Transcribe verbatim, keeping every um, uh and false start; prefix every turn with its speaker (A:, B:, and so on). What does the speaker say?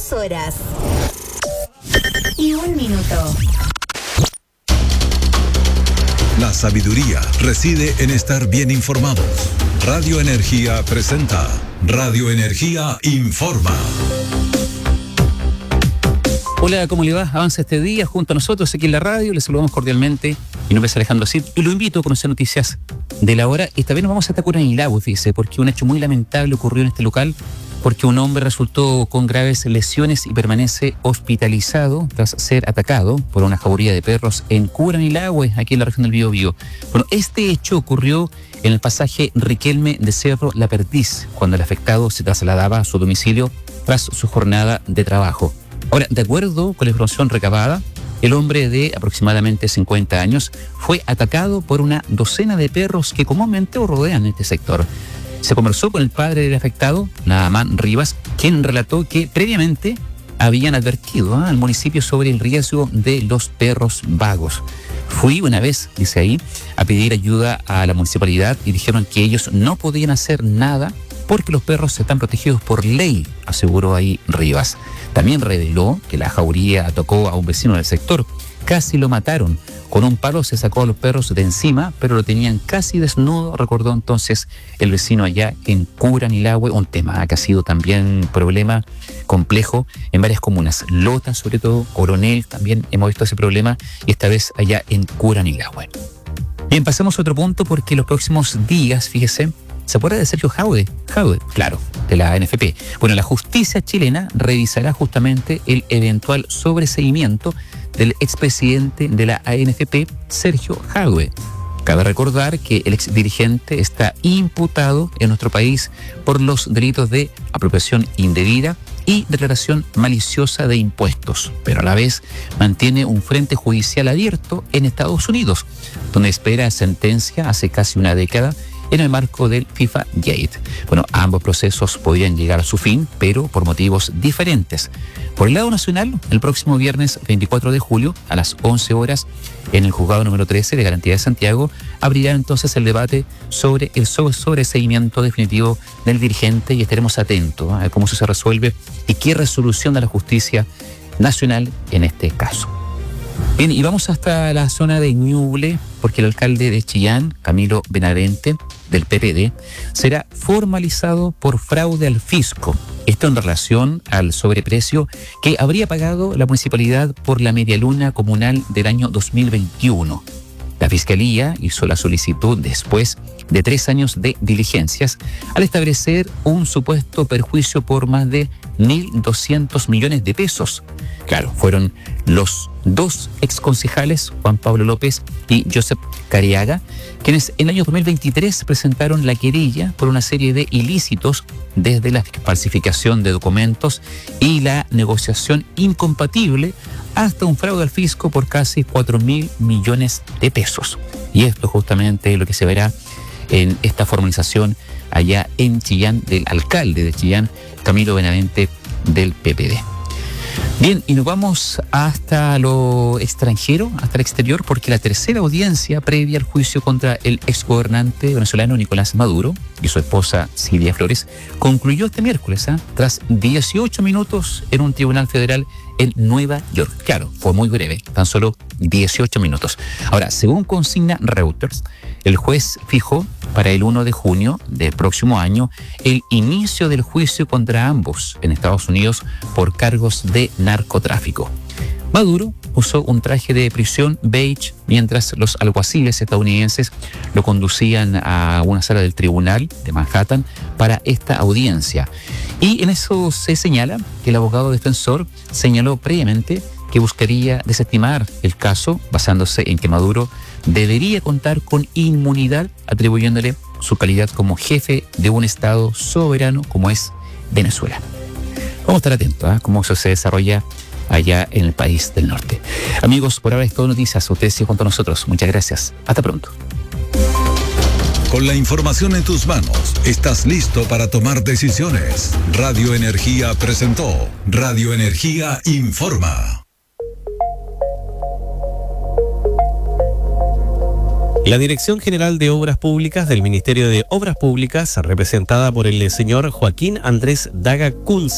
A: Dos horas y un minuto.
B: La sabiduría reside en estar bien informados. Radio Energía presenta Radio Energía Informa.
C: Hola, ¿cómo le va? Avanza este día junto a nosotros aquí en la radio. Les saludamos cordialmente. Mi nombre es Alejandro Cid y lo invito a conocer noticias de la hora. Esta vez nos vamos hasta Curanilahue, fíjese, porque un hecho muy lamentable ocurrió en este local, porque un hombre resultó con graves lesiones y permanece hospitalizado tras ser atacado por una jauría de perros en Curanilahue, aquí en la región del Biobío. Bueno, este hecho ocurrió en el pasaje Riquelme de Cerro La Perdiz, cuando el afectado se trasladaba a su domicilio tras su jornada de trabajo. Ahora, de acuerdo con la información recabada, el hombre de aproximadamente cincuenta años fue atacado por una docena de perros que comúnmente rodean este sector. Se conversó con el padre del afectado, Naamán Rivas, quien relató que previamente habían advertido ¿eh? al municipio sobre el riesgo de los perros vagos. Fui una vez, dice ahí, a pedir ayuda a la municipalidad y dijeron que ellos no podían hacer nada porque los perros están protegidos por ley, aseguró ahí Rivas. También reveló que la jauría atacó a un vecino del sector. Casi lo mataron. Con un palo se sacó a los perros de encima, pero lo tenían casi desnudo, recordó entonces el vecino allá en Curanilahue, un tema que ha sido también problema complejo en varias comunas. Lota, sobre todo, Coronel, también hemos visto ese problema, y esta vez allá en Curanilahue. Bien, pasemos a otro punto porque los próximos días, fíjese, ¿se acuerda de Sergio Jaude? Jaude, claro, de la A N F P. Bueno, la justicia chilena revisará justamente el eventual sobreseimiento del expresidente de la A N F P, Sergio Jaude. Cabe recordar que el exdirigente está imputado en nuestro país por los delitos de apropiación indebida y declaración maliciosa de impuestos, pero a la vez mantiene un frente judicial abierto en Estados Unidos, donde espera sentencia hace casi una década en el marco del FIFA Gate. Bueno, ambos procesos podían llegar a su fin, pero por motivos diferentes. Por el lado nacional, el próximo viernes veinticuatro de julio, a las once horas, en el juzgado número trece de Garantía de Santiago, abrirá entonces el debate sobre el sobreseimiento definitivo del dirigente y estaremos atentos a ver cómo eso se resuelve y qué resolución da la justicia nacional en este caso. Bien, y vamos hasta la zona de Ñuble, porque el alcalde de Chillán, Camilo Benavente, del P P D, será formalizado por fraude al fisco. Esto en relación al sobreprecio que habría pagado la municipalidad por la medialuna comunal del año dos mil veintiuno. La Fiscalía hizo la solicitud después de tres años de diligencias al establecer un supuesto perjuicio por más de mil doscientos millones de pesos. Claro, fueron los dos exconcejales, Juan Pablo López y Joseph Cariaga, quienes en el año dos mil veintitrés presentaron la querella por una serie de ilícitos desde la falsificación de documentos y la negociación incompatible hasta un fraude al fisco por casi cuatro mil millones de pesos. Y esto justamente es lo que se verá en esta formalización allá en Chillán del alcalde de Chillán, Camilo Benavente, del P P D. Bien, y nos vamos hasta lo extranjero, hasta el exterior, porque la tercera audiencia previa al juicio contra el exgobernante venezolano Nicolás Maduro y su esposa Silvia Flores concluyó este miércoles, ¿eh? tras dieciocho minutos en un tribunal federal en Nueva York. Claro, fue muy breve, tan solo dieciocho minutos. Ahora, según consigna Reuters, el juez fijó para el primero de junio del próximo año el inicio del juicio contra ambos en Estados Unidos por cargos de narcotráfico. Maduro usó un traje de prisión beige mientras los alguaciles estadounidenses lo conducían a una sala del tribunal de Manhattan para esta audiencia. Y en eso se señala que el abogado defensor señaló previamente que buscaría desestimar el caso basándose en que Maduro debería contar con inmunidad, atribuyéndole su calidad como jefe de un estado soberano como es Venezuela. Vamos a estar atentos a ¿eh? cómo eso se desarrolla allá en el país del norte. Amigos, por ahora es todo noticias. Ustedes siguen junto a nosotros. Muchas gracias. Hasta pronto.
B: Con la información en tus manos, estás listo para tomar decisiones. Radio Energía presentó Radio Energía Informa.
D: La Dirección General de Obras Públicas del Ministerio de Obras Públicas, representada por el señor Joaquín Andrés Daga Kunz,